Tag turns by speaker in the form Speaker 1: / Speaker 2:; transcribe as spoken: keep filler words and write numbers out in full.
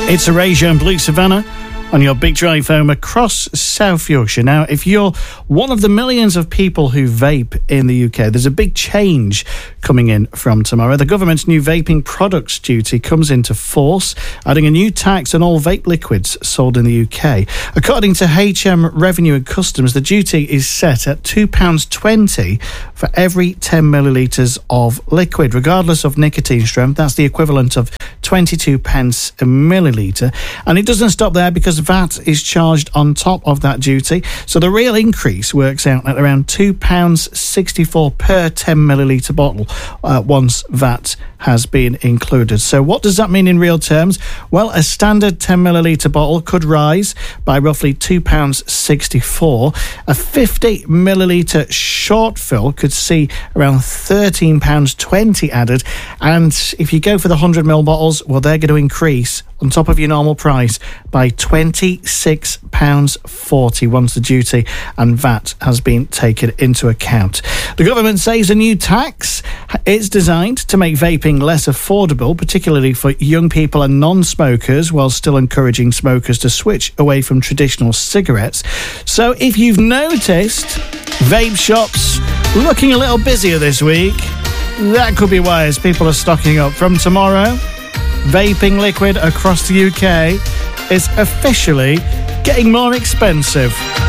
Speaker 1: It's Erasure and Blue Savannah on your big drive home across South Yorkshire. Now, if you're one of the millions of people who vape in the U K, there's a big change coming in from tomorrow. The government's new vaping products duty comes into force, adding a new tax on all vape liquids sold in the U K. According to H M Revenue and Customs, the duty is set at two pounds twenty for every ten millilitres of liquid, regardless of nicotine strength. That's the equivalent of twenty-two pence a millilitre. And it doesn't stop there, because V A T is charged on top of that duty. So the real increase works out at around two pounds sixty-four per ten millilitre bottle uh, once V A T has been included. So what does that mean in real terms? Well, a standard ten millilitre bottle could rise by roughly two pounds sixty-four. A fifty millilitre short fill could see around thirteen pounds twenty added. And if you go for the one hundred millilitre bottles, well, they're going to increase on top of your normal price by twenty-six pounds forty once the duty and V A T has been taken into account. The government says a new tax is designed to make vaping less affordable, particularly for young people and non-smokers, while still encouraging smokers to switch away from traditional cigarettes. So if you've noticed vape shops looking a little busier this week, that could be why, as people are stocking up. From tomorrow, vaping liquid across the U K is officially getting more expensive.